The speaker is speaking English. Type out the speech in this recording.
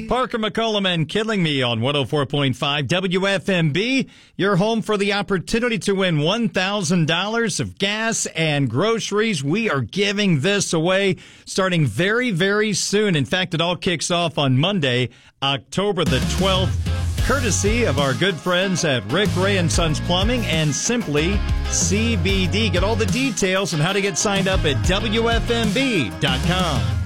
Parker McCollum and Killing Me on 104.5 WFMB. Your home for the opportunity to win $1,000 of gas and groceries. We are giving this away starting very, very soon. In fact, it all kicks off on Monday, October the 12th, courtesy of our good friends at Rick Ray & Sons Plumbing and Simply CBD. Get all the details on how to get signed up at WFMB.com.